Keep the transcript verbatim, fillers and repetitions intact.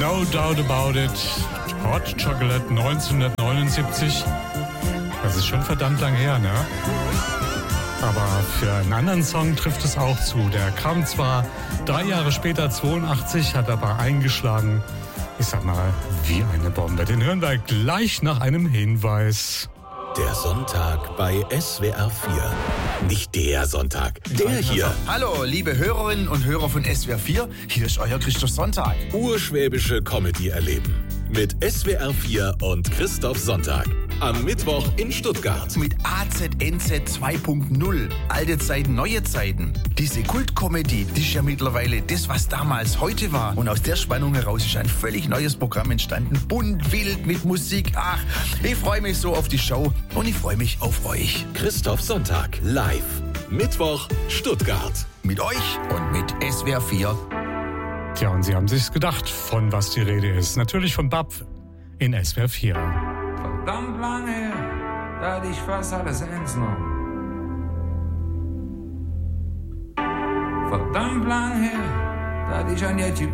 No Doubt About It, Hot Chocolate neunzehnhundertneunundsiebzig. Das ist schon verdammt lang her, ne? Aber für einen anderen Song trifft es auch zu. Der kam zwar drei Jahre später, zweiundachtzig, hat aber eingeschlagen, ich sag mal, wie eine Bombe. Den hören wir gleich nach einem Hinweis. Der Sonntag bei S W R vier. Nicht der Sonntag, der hier. Hallo, liebe Hörerinnen und Hörer von S W R vier. Hier ist euer Christoph Sonntag. Urschwäbische Comedy erleben. Mit S W R vier und Christoph Sonntag. Am Mittwoch in Stuttgart. Mit A Z N Z zwei Punkt null. Alte Zeiten, neue Zeiten. Diese Kultkomödie, die ist ja mittlerweile das, was damals heute war. Und aus der Spannung heraus ist ein völlig neues Programm entstanden. Bunt, wild, mit Musik. Ach, ich freue mich so auf die Show und ich freue mich auf euch. Christoph Sonntag live. Mittwoch Stuttgart. Mit euch und mit S W R vier. Tja, und Sie haben sich's gedacht, von was die Rede ist. Natürlich von Bab in S W R vier. Verdammt lang her, da hatte ich fast alles ernst noch. Verdammt lang her, da hatte ich ein Jätchen